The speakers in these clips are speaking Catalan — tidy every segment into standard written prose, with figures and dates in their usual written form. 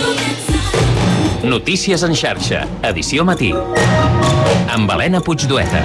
Notícies en xarxa, edició matí. Amb Helena Puigdueta.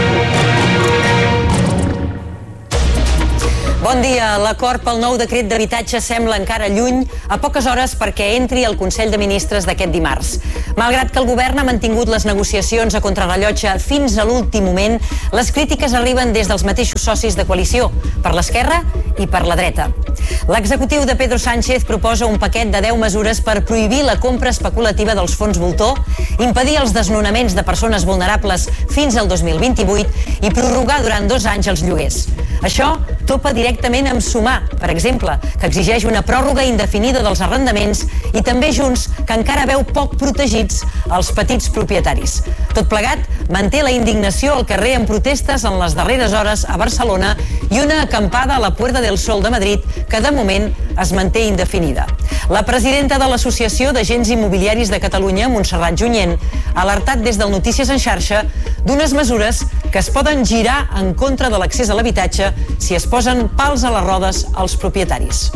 Bon dia. L'acord pel nou decret d'habitatge sembla encara lluny, a poques hores perquè entri al Consell de Ministres d'aquest dimarts. Malgrat que el govern ha mantingut les negociacions a contrarrellotge fins a l'últim moment, les crítiques arriben des dels mateixos socis de coalició, per l'esquerra i per la dreta. L'executiu de Pedro Sánchez proposa un paquet de 10 mesures per prohibir la compra especulativa dels fons voltor, impedir els desnonaments de persones vulnerables fins al 2028 i prorrogar durant 2 anys els lloguers. Això topa directament amb Sumar, per exemple, que exigeix una pròrroga indefinida dels arrendaments, i també Junts, que encara veu poc protegits els petits propietaris. Tot plegat manté la indignació al carrer en protestes en les darreres hores a Barcelona i una acampada a la Puerta del Sol de Madrid que de moment es manté indefinida. La presidenta de l'Associació d'Agents Immobiliaris de Catalunya, Montserrat Junyent, ha alertat des del Notícies en xarxa d'unes mesures que es poden girar en contra de l'accés a l'habitatge si es posen pals a les rodes als propietaris.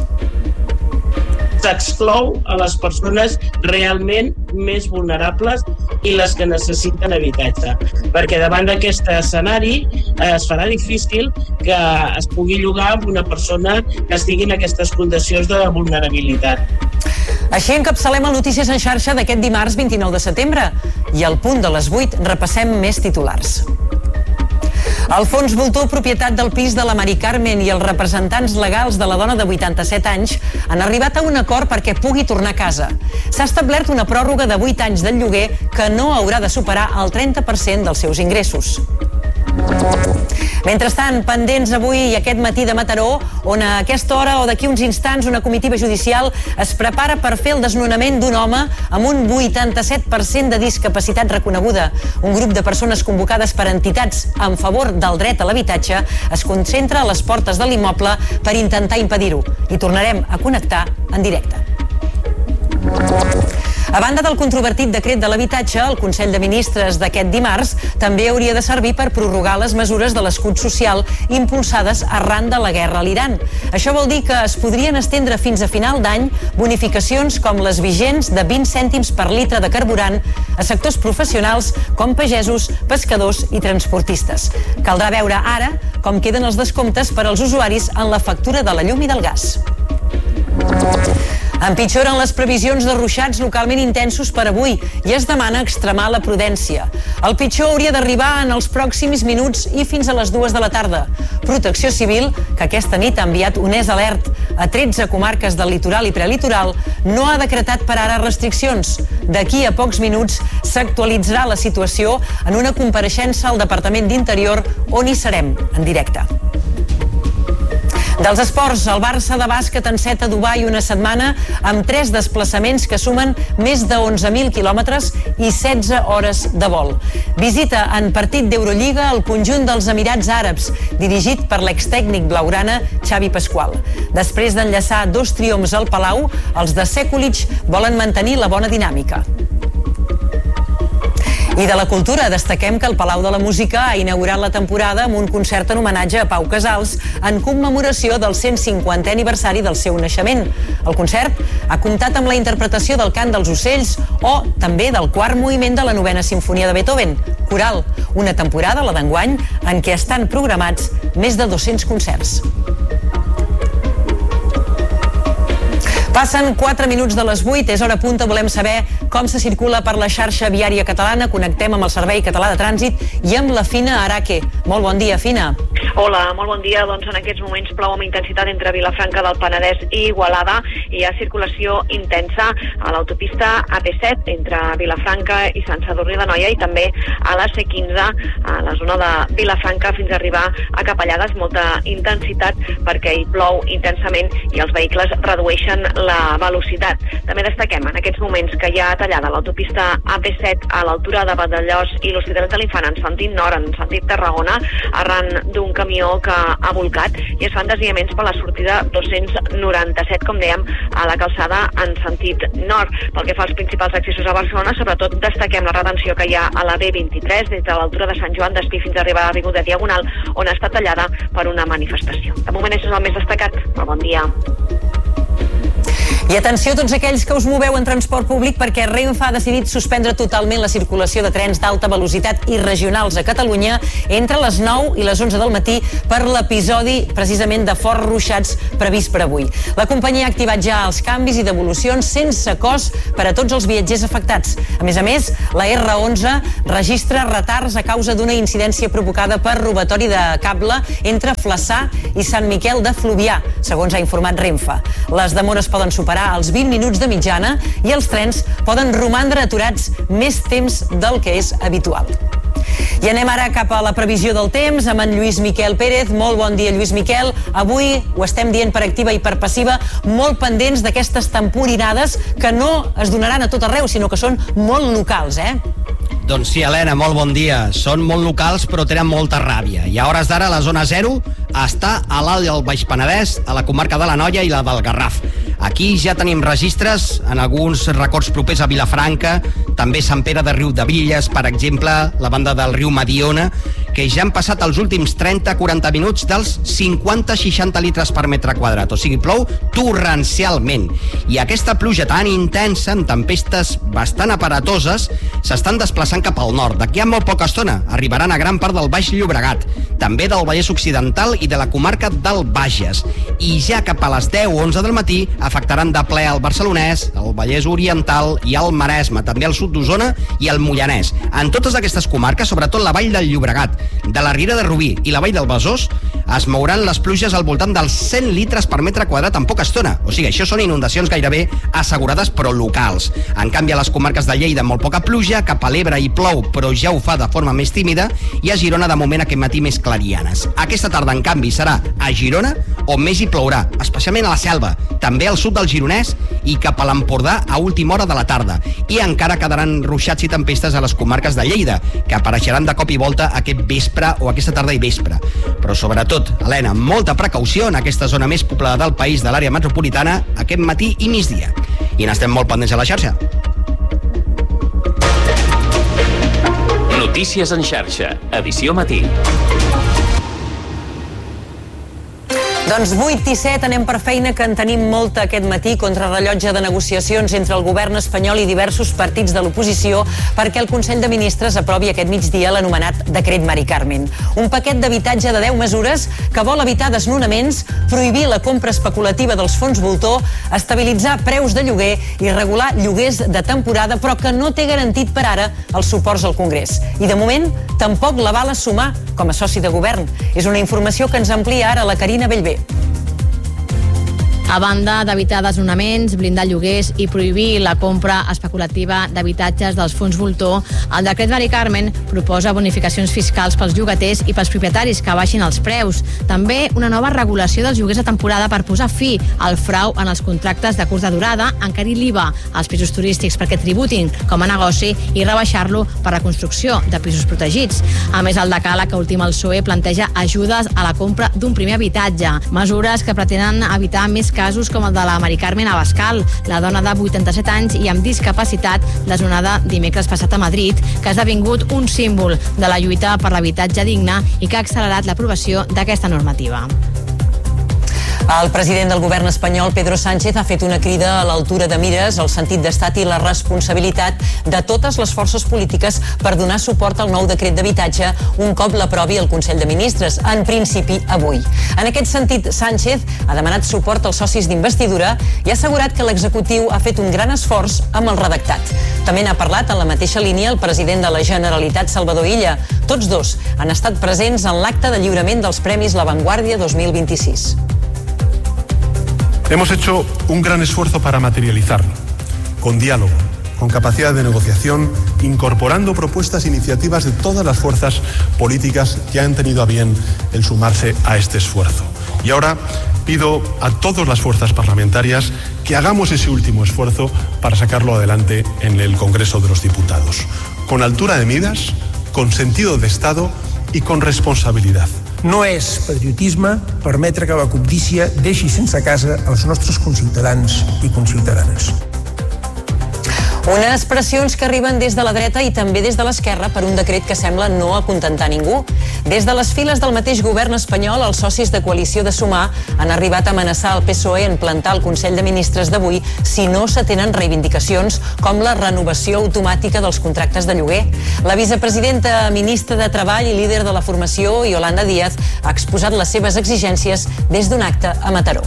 S'exclou a les persones realment més vulnerables i les que necessiten habitatge, perquè davant d'aquest escenari es farà difícil que es pugui llogar amb una persona que estigui en aquestes condicions de vulnerabilitat. Així encapçalem el Notícies en xarxa d'aquest dimarts 29 de setembre i al punt de les 8 repassem més titulars. El fons voltor, propietat del pis de la Mari Carmen, i els representants legals de la dona de 87 anys han arribat a un acord perquè pugui tornar a casa. S'ha establert una pròrroga de 8 anys del lloguer que no haurà de superar el 30% dels seus ingressos. Mentrestant, pendents avui i aquest matí de Mataró, on a aquesta hora o d'aquí uns instants una comitiva judicial es prepara per fer el desnonament d'un home amb un 87% de discapacitat reconeguda. Un grup de persones convocades per entitats en favor del dret a l'habitatge es concentra a les portes de l'immoble per intentar impedir-ho. I tornarem a connectar en directe. A banda del controvertit decret de l'habitatge, el Consell de Ministres d'aquest dimarts també hauria de servir per prorrogar les mesures de l'escut social impulsades arran de la guerra a l'Iran. Això vol dir que es podrien estendre fins a final d'any bonificacions com les vigents de 20 cèntims per litre de carburant a sectors professionals com pagesos, pescadors i transportistes. Caldrà veure ara com queden els descomptes per als usuaris en la factura de la llum i del gas. Empitjoren les previsions de ruixats localment intensos per avui i es demana extremar la prudència. El pitjor hauria d'arribar en els pròxims minuts i fins a les 2 de la tarda. Protecció Civil, que aquesta nit ha enviat un alert a 13 comarques del litoral i prelitoral, no ha decretat per ara restriccions. D'aquí a pocs minuts s'actualitzarà la situació en una compareixença al Departament d'Interior on hi serem en directe. Dels esports, el Barça de bàsquet enceta a Dubai una setmana amb 3 desplaçaments que sumen més de 11.000 quilòmetres i 16 hores de vol. Visita en partit d'Eurolliga el conjunt dels Emirats Àrabs, dirigit per l'extècnic blaugrana Xavi Pasqual. Després d'enllaçar 2 triomfs al Palau, els de Sekulic volen mantenir la bona dinàmica. I de la cultura, destaquem que el Palau de la Música ha inaugurat la temporada amb un concert en homenatge a Pau Casals en commemoració del 150è aniversari del seu naixement. El concert ha comptat amb la interpretació del Cant dels Ocells o també del 4è moviment de la 9a Simfonia de Beethoven, Coral, una temporada, la d'enguany, en què estan programats més de 200 concerts. Passen 4 minuts de les 8, és hora punta, volem saber com se circula per la xarxa viària catalana. Connectem amb el Servei Català de Trànsit i amb la Fina Araque. Molt bon dia, Fina. Hola, molt bon dia. Doncs en aquests moments plou amb intensitat entre Vilafranca del Penedès i Igualada. Hi ha circulació intensa a l'autopista AP7 entre Vilafranca i Sant Sadurní d'Anoia i també a la C15 a la zona de Vilafranca fins a arribar a Capellades. Molta intensitat perquè hi plou intensament i els vehicles redueixen la velocitat. També destaquem en aquests moments que hi ha tallada l'autopista AP7 a l'altura de Vandellòs i l'Hospitalet de l'Infant en sentit nord, en sentit Tarragona, arran d'un camió que ha volcat i es fan desviaments per la sortida 297, com dèiem, a la calçada en sentit nord. Pel que fa als principals accessos a Barcelona, sobretot destaquem la retenció que hi ha a la B23 des de l'altura de Sant Joan d'Espí fins a arribar a l'Avinguda Diagonal, on està tallada per una manifestació. De moment això és el més destacat. Molt bon dia. I atenció a tots aquells que us moveu en transport públic, perquè Renfe ha decidit suspendre totalment la circulació de trens d'alta velocitat i regionals a Catalunya entre les 9 i les 11 del matí per l'episodi precisament de forts ruixats previst per avui. La companyia ha activat ja els canvis i devolucions sense cost per a tots els viatgers afectats. A més, la R11 registra retards a causa d'una incidència provocada per robatori de cable entre Flaçà i Sant Miquel de Fluvià, segons ha informat Renfe. Les demores poden superar els 20 minuts de mitjana i els trens poden romandre aturats més temps del que és habitual. I anem ara cap a la previsió del temps amb en Lluís Miquel Pérez. Molt bon dia, Lluís Miquel. Avui ho estem dient per activa i per passiva, molt pendents d'aquestes temporinades que no es donaran a tot arreu, sinó que són molt locals, Doncs sí, Helena, molt bon dia. Són molt locals, però tenen molta ràbia. I a hores d'ara, la zona 0 està a l'Alt i al Baix Penedès, a la comarca de l'Anoia i la del Garraf. Aquí ja tenim registres en alguns records propers a Vilafranca, també Sant Pere de Riudebitlles, per exemple, la banda del riu Mediona, que ja han passat els últims 30-40 minuts dels 50-60 litres per metre quadrat. O sigui, plou torrencialment. I aquesta pluja tan intensa, amb tempestes bastant aparatoses, s'estan desplaçant cap al nord. D'aquí a molt poca estona arribaran a gran part del Baix Llobregat, també del Vallès Occidental i de la comarca del Bages. I ja cap a les 10 o 11 del matí afectaran de ple el Barcelonès, el Vallès Oriental i el Maresme, també el sud d'Osona i el Moianès. En totes aquestes comarques, sobretot la Vall del Llobregat, de la Riera de Rubí i la Vall del Besòs, es mouran les pluges al voltant dels 100 litres per metre quadrat en poca estona. O sigui, això són inundacions gairebé assegurades, però locals. En canvi, a les comarques de Lleida, molt poca pluja, cap a l'Ebre hi plou, però ja ho fa de forma més tímida, i a Girona, de moment, aquest matí més clarianes. Aquesta tarda, en canvi, serà a Girona on més hi plourà, especialment a la Selva, també al sud del Gironès i cap a l'Empordà a última hora de la tarda. I encara quedaran ruixats i tempestes a les comarques de Lleida, que apareixeran de cop i volta aquest vespre o aquesta tarda i vespre. Però sobretot, Helena, molta precaució en aquesta zona més poblada del país, de l'àrea metropolitana, aquest matí i migdia. I n'estem molt pendents a la xarxa. Notícies en xarxa, edició matí. Doncs 8 i 7, anem per feina, que en tenim molta aquest matí. Contrarellotge de negociacions entre el govern espanyol i diversos partits de l'oposició perquè el Consell de Ministres aprovi aquest migdia l'anomenat Decret Mari Carmen. Un paquet d'habitatge de 10 mesures que vol evitar desnonaments, prohibir la compra especulativa dels fons voltor, estabilitzar preus de lloguer i regular lloguers de temporada, però que no té garantit per ara els suports al Congrés. I de moment tampoc l'avala Sumar com a soci de govern. És una informació que ens amplia ara la Carina Bellver. A banda d'evitar desnonaments, blindar lloguers i prohibir la compra especulativa d'habitatges dels fons voltor, el decret Mari Carmen proposa bonificacions fiscals pels llogaters i pels propietaris que baixin els preus. També una nova regulació dels lloguers de temporada per posar fi al frau en els contractes de curta durada, encarir l'IVA als pisos turístics perquè tributin com a negoci i rebaixar-lo per la construcció de pisos protegits. A més, el decàleg que ultima el PSOE planteja ajudes a la compra d'un primer habitatge, mesures que pretenen evitar més casos com el de la Mari Carmen Abascal, la dona de 87 anys i amb discapacitat desnonada dimecres passat a Madrid, que ha esdevingut un símbol de la lluita per l'habitatge digne i que ha accelerat l'aprovació d'aquesta normativa. El president del govern espanyol, Pedro Sánchez, ha fet una crida a l'altura de mires, al sentit d'estat i la responsabilitat de totes les forces polítiques per donar suport al nou decret d'habitatge un cop l'aprovi el Consell de Ministres, en principi avui. En aquest sentit, Sánchez ha demanat suport als socis d'investidura i ha assegurat que l'executiu ha fet un gran esforç amb el redactat. També n'ha parlat en la mateixa línia el president de la Generalitat, Salvador Illa. Tots dos han estat presents en l'acte de lliurament dels Premis La Vanguardia 2026. Hemos hecho un gran esfuerzo para materializarlo, con diálogo, con capacidad de negociación, incorporando propuestas e iniciativas de todas las fuerzas políticas que han tenido a bien el sumarse a este esfuerzo. Y ahora pido a todas las fuerzas parlamentarias que hagamos ese último esfuerzo para sacarlo adelante en el Congreso de los Diputados, con altura de miras, con sentido de Estado y con responsabilidad. No és patriotisme permetre que la cobdícia deixi sense casa els nostres conciutadans i conciutadanes. Unes pressions que arriben des de la dreta i també des de l'esquerra per un decret que sembla no acontentar ningú. Des de les files del mateix govern espanyol, els socis de coalició de Sumar han arribat a amenaçar el PSOE en plantar el Consell de Ministres d'avui si no s'atenen reivindicacions com la renovació automàtica dels contractes de lloguer. La vicepresidenta, ministra de Treball i líder de la formació, Yolanda Díaz, ha exposat les seves exigències des d'un acte a Mataró.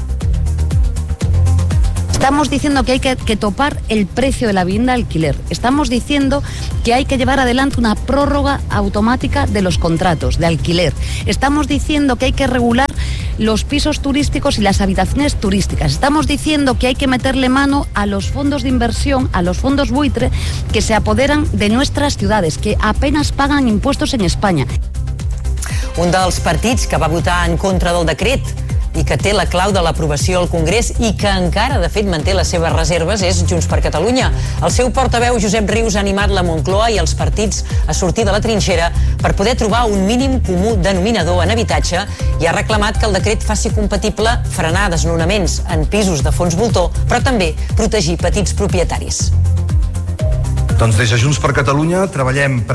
Estamos diciendo que hay que topar el precio de la vivienda de alquiler. Estamos diciendo que hay que llevar adelante una prórroga automática de los contratos de alquiler. Estamos diciendo que hay que regular los pisos turísticos y las habitaciones turísticas. Estamos diciendo que hay que meterle mano a los fondos de inversión, a los fondos buitre que se apoderan de nuestras ciudades, que apenas pagan impuestos en España. Un dels partits que va votar en contra del decret i que té la clau de l'aprovació al Congrés i que encara, de fet, manté les seves reserves és Junts per Catalunya. El seu portaveu, Josep Rius, ha animat la Moncloa i els partits a sortir de la trinxera per poder trobar un mínim comú denominador en habitatge i ha reclamat que el decret faci compatible frenar desnonaments en pisos de fons voltor, però també protegir petits propietaris. Doncs des de Junts per Catalunya treballem perquè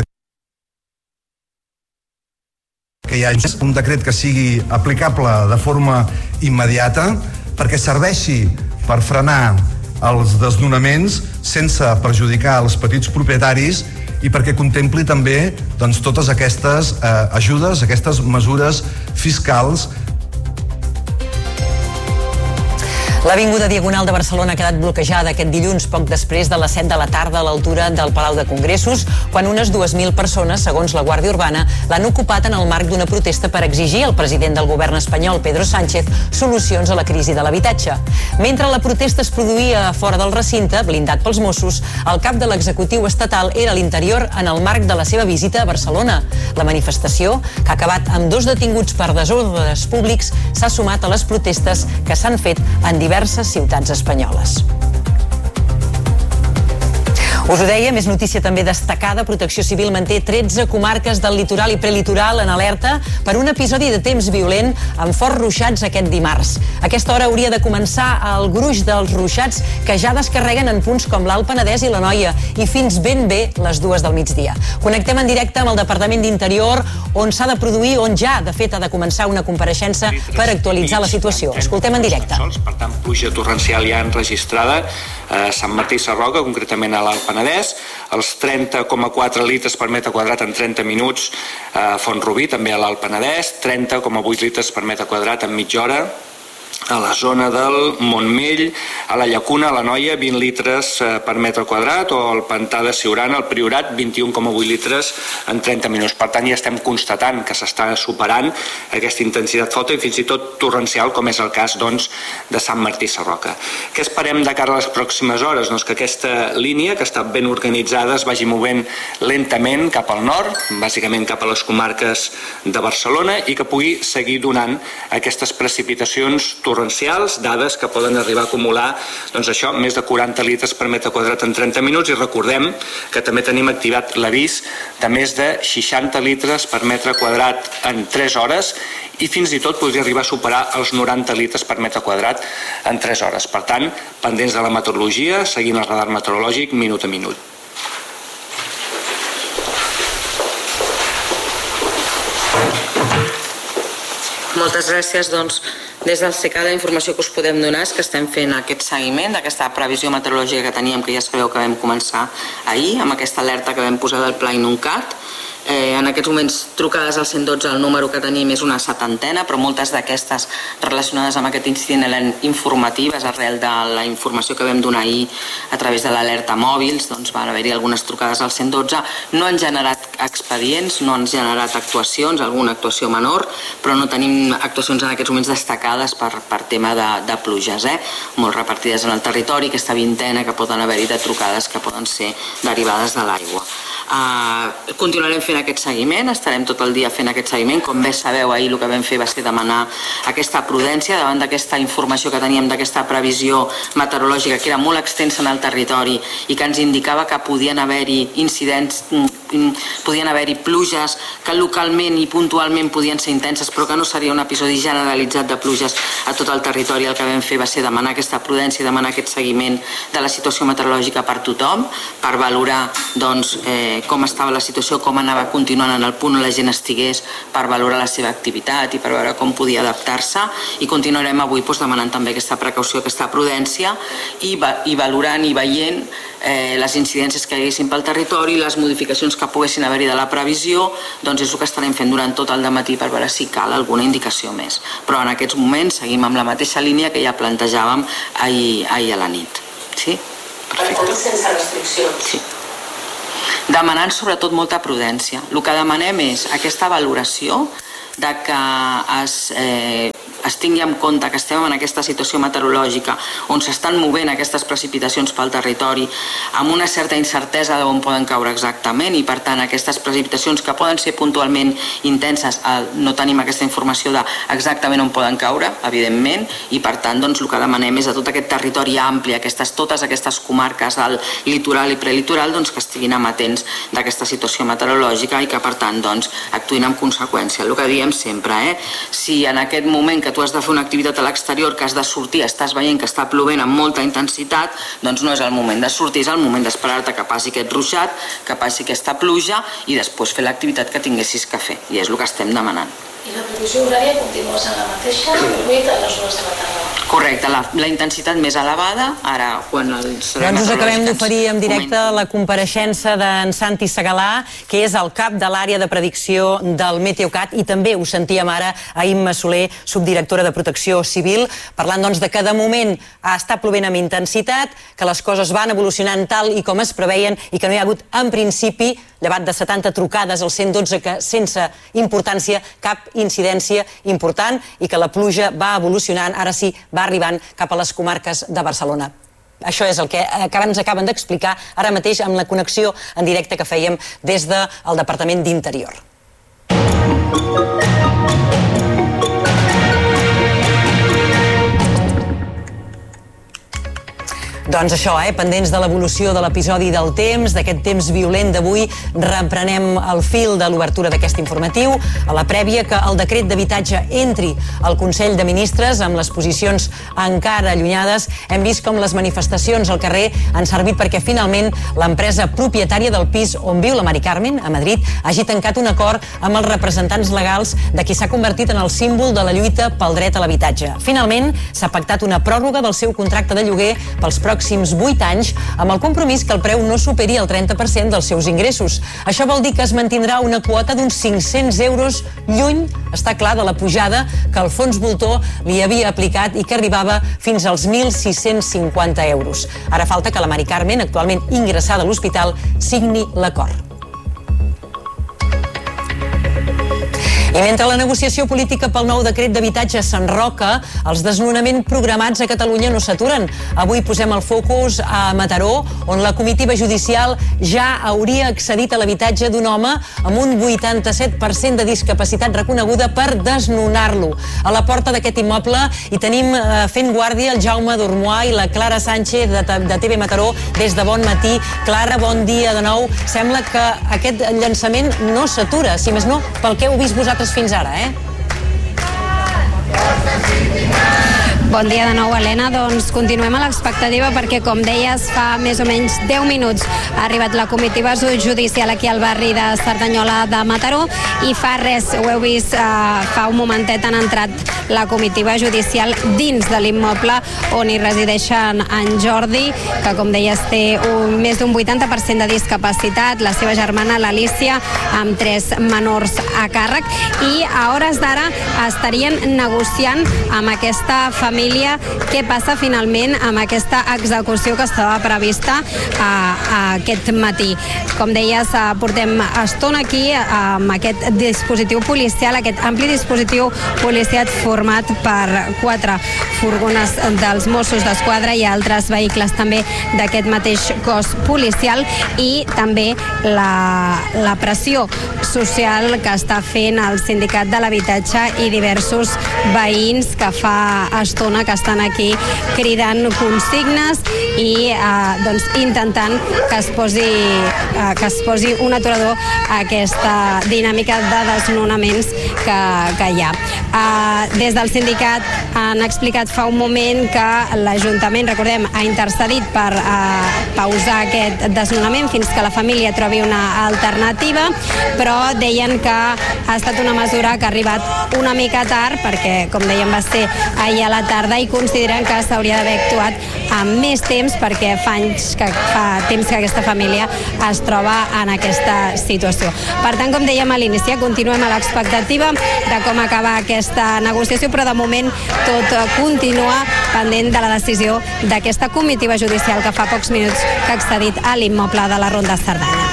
hi hagi un decret que sigui aplicable de forma immediata, perquè serveixi per frenar els desnonaments sense perjudicar els petits propietaris i perquè contempli també totes aquestes ajudes, aquestes mesures fiscals. L'avinguda Diagonal de Barcelona ha quedat bloquejada aquest dilluns poc després de les 7 de la tarda a l'altura del Palau de Congressos, quan unes 2.000 persones, segons la Guàrdia Urbana, l'han ocupat en el marc d'una protesta per exigir al president del govern espanyol, Pedro Sánchez, solucions a la crisi de l'habitatge. Mentre la protesta es produïa fora del recinte, blindat pels Mossos, el cap de l'executiu estatal era a l'interior en el marc de la seva visita a Barcelona. La manifestació, que ha acabat amb 2 detinguts per desordres públics, s'ha sumat a les protestes que s'han fet en diverses ciutats espanyoles. Us ho deia, més notícia també destacada. Protecció Civil manté 13 comarques del litoral i prelitoral en alerta per un episodi de temps violent amb forts ruixats aquest dimarts. A aquesta hora hauria de començar el gruix dels ruixats que ja descarreguen en punts com l'Alt Penedès i l'Anoia i fins ben bé les 2 del migdia. Connectem en directe amb el Departament d'Interior on s'ha de produir, on ja de fet ha de començar una compareixença per actualitzar la situació. Escoltem en directe. Per tant, pluja torrencial ja enregistrada a Sant Martí Sarroca, concretament a l'Alt Penedès, els 30,4 litres per metre quadrat en 30 minuts a Font-rubí, també a l'Alt Penedès, 30,8 litres per metre quadrat en mitja hora, a la zona del Montmell, a la Llacuna, a l'Anoia, 20 litres per metre quadrat, o al Pantà de Siurana, al Priorat, 21,8 litres en 30 minuts. Per tant, ja estem constatant que s'està superant aquesta intensitat forta i fins i tot torrencial, com és el cas de Sant Martí Sarroca. Què esperem de cara a les pròximes hores? Doncs que aquesta línia, que està ben organitzada, es vagi movent lentament cap al nord, bàsicament cap a les comarques de Barcelona, i que pugui seguir donant aquestes precipitacions torrencials, dades que poden arribar a acumular més de 40 litres per metre quadrat en 30 minuts, i recordem que també tenim activat l'avís de més de 60 litres per metre quadrat en 3 hores i fins i tot podria arribar a superar els 90 litres per metre quadrat en 3 hores. Per tant, pendents de la meteorologia, seguint el radar meteorològic minut a minut. Moltes gràcies. Des del CECA la informació que us podem donar és que estem fent aquest seguiment d'aquesta previsió meteorològica que teníem, que ja sabeu que vam començar ahir, amb aquesta alerta que vam posar del Pla Inuncat. En aquests moments trucades al 112 el número que tenim és una 70, però moltes d'aquestes relacionades amb aquest incident eren informatives arrel de la informació que vam donar ahir a través de l'alerta mòbils. Van haver-hi algunes trucades al 112, no han generat expedients, no han generat actuacions, alguna actuació menor, però no tenim actuacions en aquests moments destacades per tema de pluges, molt repartides en el territori, aquesta vintena que poden haver-hi de trucades que poden ser derivades de l'aigua. Continuarem fent aquest seguiment, estarem tot el dia fent aquest seguiment. Com bé sabeu, ahir el que vam fer va ser demanar aquesta prudència davant d'aquesta informació que teníem d'aquesta previsió meteorològica que era molt extensa en el territori i que ens indicava que podien haver-hi incidents, podien haver-hi pluges que localment i puntualment podien ser intenses, però que no seria un episodi generalitzat de pluges a tot el territori. El que vam fer va ser demanar aquesta prudència, demanar aquest seguiment de la situació meteorològica per tothom, per valorar com estava la situació, com anava continuant en el punt on la gent estigués, per valorar la seva activitat i per veure com podia adaptar-se, i continuarem avui demanant també aquesta precaució, aquesta prudència i valorant i veient les incidències que hi haguessin pel territori, les modificacions que poguessin haver-hi de la previsió, doncs és el que estarem fent durant tot el dematí per veure si cal alguna indicació més. Però en aquests moments seguim amb la mateixa línia que ja plantejàvem ahir a la nit. Sí? Perfecte. Sense restriccions. Sí. Demanant sobretot molta prudència. El que demanem és aquesta valoració de que es tingui en compte que estem en aquesta situació meteorològica on s'estan movent aquestes precipitacions pel territori amb una certa incertesa d'on poden caure exactament, i per tant aquestes precipitacions que poden ser puntualment intenses no tenim aquesta informació d'exactament on poden caure, evidentment, i per tant el que demanem és a tot aquest territori ampli, totes aquestes comarques del litoral i prelitoral que estiguin amatents d'aquesta situació meteorològica i que per tant actuïn en conseqüència. El que diem sempre, si en aquest moment que tu has de fer una activitat a l'exterior, que has de sortir, estàs veient que està plovent amb molta intensitat, doncs no és el moment de sortir, és el moment d'esperar-te que passi aquest ruixat, que passi aquesta pluja i després fer l'activitat que tinguessis que fer, i és el que estem demanant. I la previsió horària continua sent la mateixa, a les hores de la tarda? Correcte, la intensitat més elevada, ara quan els... Doncs us acabem d'oferir en directe la compareixença d'en Santi Segalà, que és el cap de l'àrea de predicció del Meteocat, i també ho sentíem ara a Imma Soler, subdirectora de Protecció Civil, parlant de que de moment està plovent amb intensitat, que les coses van evolucionant tal i com es preveien i que no hi ha hagut en principi, llevat de 70 trucades al 112, que sense importància, cap incidència important, i que la pluja va evolucionant, ara sí, va arribant cap a les comarques de Barcelona. Això és el que ens acaben d'explicar ara mateix amb la connexió en directe que fèiem des del Departament d'Interior. Doncs això, pendents de l'evolució de l'episodi del temps, d'aquest temps violent d'avui, reprenem el fil de l'obertura d'aquest informatiu. A la prèvia que el decret d'habitatge entri al Consell de Ministres amb les posicions encara allunyades, hem vist com les manifestacions al carrer han servit perquè finalment l'empresa propietària del pis on viu la Mari Carmen, a Madrid, hagi tancat un acord amb els representants legals de qui s'ha convertit en el símbol de la lluita pel dret a l'habitatge. Finalment, s'ha pactat una pròrroga del seu contracte de lloguer pels pròxims 8 anys, amb el compromís que el preu no superi el 30% dels seus ingressos. Això vol dir que es mantindrà una quota d'uns 500 euros lluny, està clar, de la pujada que el fons Voltor li havia aplicat i que arribava fins als 1.650 euros. Ara falta que la Mari Carmen, actualment ingressada a l'hospital, signi l'acord. I mentre la negociació política pel nou decret d'habitatge s'enroca, els desnonaments programats a Catalunya no s'aturen. Avui posem el focus a Mataró, on la comitiva judicial ja hauria accedit a l'habitatge d'un home amb un 87% de discapacitat reconeguda per desnonar-lo. A la porta d'aquest immoble hi tenim fent guàrdia el Jaume Dormois i la Clara Sánchez de TV Mataró des de Bon Matí. Clara, bon dia de nou. Sembla que aquest llançament no s'atura, si més no, pel que heu vist vosaltres fins ara, Bon dia de nou, Helena. Doncs continuem a l'expectativa perquè, com deies, fa més o menys 10 minuts ha arribat la comitiva judicial aquí al barri de Cerdanyola de Mataró i fa res, ho heu vist, fa un momentet han entrat la comitiva judicial dins de l'immoble on hi resideixen en Jordi, que, com deies, té més d'un 80% de discapacitat, la seva germana, l'Alícia, amb 3 menors a càrrec, i a hores d'ara estarien negociant amb aquesta família família què passa finalment amb aquesta execució que estava prevista aquest matí. Com deies, portem estona aquí amb aquest dispositiu policial, aquest ampli dispositiu policial format per 4 furgones dels Mossos d'Esquadra i altres vehicles també d'aquest mateix cos policial, i també la pressió social que està fent el Sindicat de l'Habitatge i diversos veïns que fa estona que estan aquí cridant consignes i intentant que es posi un aturador a aquesta dinàmica de desnonaments que hi ha. Des del sindicat han explicat fa un moment que l'Ajuntament, recordem, ha intercedit per pausar aquest desnonament fins que la família trobi una alternativa, però deien que ha estat una mesura que ha arribat una mica tard perquè, com dèiem, va ser ahir a la tarda, i consideren que s'hauria d'haver actuat amb més temps perquè fa temps que aquesta família es troba en aquesta situació. Per tant, com dèiem a l'inici, continuem a l'expectativa de com acabar aquesta negociació, però de moment tot continua pendent de la decisió d'aquesta comitiva judicial que fa pocs minuts que ha accedit a l'immoble de la Ronda Cerdanya.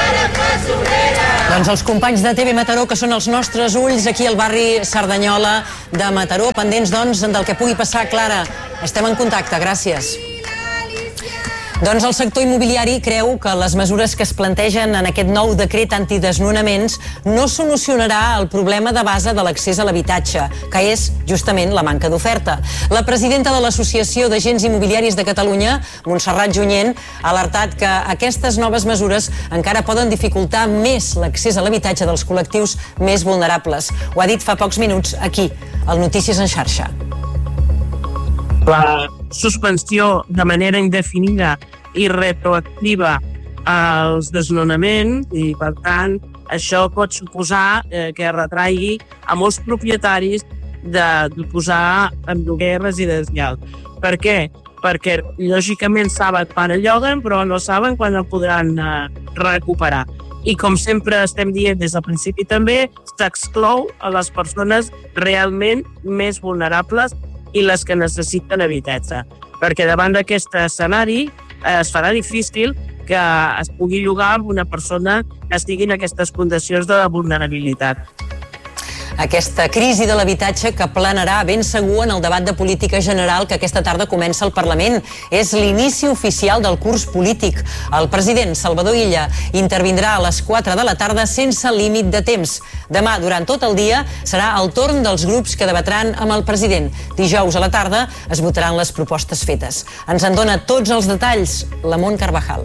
Doncs els companys de TV Mataró, que són els nostres ulls aquí al barri Cerdanyola de Mataró, pendents doncs del que pugui passar. Clara, estem en contacte, gràcies. Doncs el sector immobiliari creu que les mesures que es plantegen en aquest nou decret antidesnonaments no solucionarà el problema de base de l'accés a l'habitatge, que és justament la manca d'oferta. La presidenta de l'Associació d'Agents Immobiliaris de Catalunya, Montserrat Junyent, ha alertat que aquestes noves mesures encara poden dificultar més l'accés a l'habitatge dels col·lectius més vulnerables. Ho ha dit fa pocs minuts aquí, al Notícies en Xarxa. La suspensió de manera indefinida i retroactiva als desnonaments, i per tant això pot suposar que retraigui a molts propietaris de posar en lloguer residencial. Per què? Perquè lògicament saben quan el lloguen, però no saben quan el podran recuperar. I com sempre estem dient des del principi també, s'exclou a les persones realment més vulnerables i les que necessiten habitatge. Perquè davant d'aquest escenari es farà difícil que es pugui llogar amb una persona que estigui en aquestes condicions de vulnerabilitat. Aquesta crisi de l'habitatge que planarà ben segur en el debat de política general que aquesta tarda comença al Parlament. És l'inici oficial del curs polític. El president Salvador Illa intervindrà a les 4 de la tarda sense límit de temps. Demà, durant tot el dia, serà el torn dels grups que debatran amb el president. Dijous a la tarda es votaran les propostes fetes. Ens en dona tots els detalls la Mont Carvajal.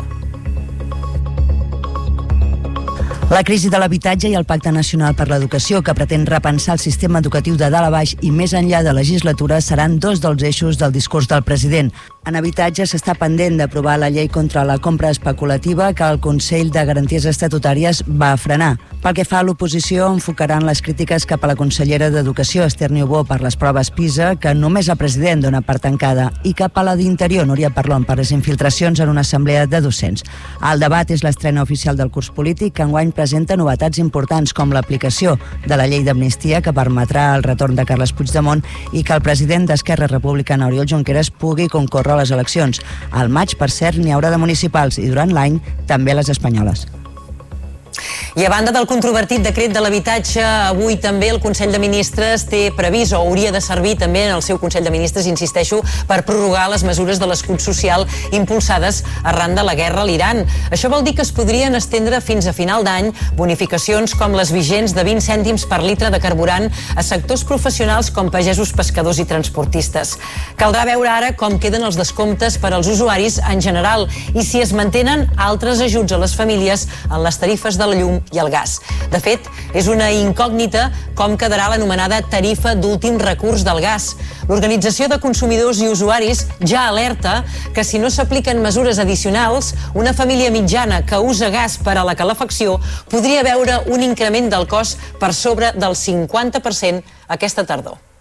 La crisi de l'habitatge i el Pacte Nacional per l'Educació, que pretén repensar el sistema educatiu de dalt a baix i més enllà de legislatura, seran dos dels eixos del discurs del president. En habitatge s'està pendent d'aprovar la llei contra la compra especulativa que el Consell de Garanties Estatutàries va frenar. Pel que fa a l'oposició, enfocaran les crítiques cap a la consellera d'Educació, Esther Niubó, per les proves PISA, que només el president dona per tancada, i cap a la d'Interior, Núria Parlon, per les infiltracions en una assemblea de docents. El debat és l'estrena oficial del curs polític, que enguany presenta novetats importants com l'aplicació de la llei d'amnistia que permetrà el retorn de Carles Puigdemont i que el president d'Esquerra Republicana, Oriol Junqueras, pugui concórrer a les eleccions. Al maig, per cert, n'hi haurà de municipals i durant l'any també les espanyoles. I a banda del controvertit decret de l'habitatge, avui també el Consell de Ministres té previst, o hauria de servir també en el seu Consell de Ministres, insisteixo, per prorrogar les mesures de l'escut social impulsades arran de la guerra a l'Iran. Això vol dir que es podrien estendre fins a final d'any bonificacions com les vigents de 20 cèntims per litre de carburant a sectors professionals com pagesos, pescadors i transportistes. Caldrà veure ara com queden els descomptes per als usuaris en general i si es mantenen altres ajuts a les famílies en les tarifes de la llum i el gas. De fet, és una incògnita com quedarà l'anomenada tarifa d'últim recurs del gas. L'Organització de Consumidors i Usuaris ja alerta que si no s'apliquen mesures addicionals, una família mitjana que usa gas per a la calefacció podria veure un increment del cost per sobre del 50% aquesta tardor.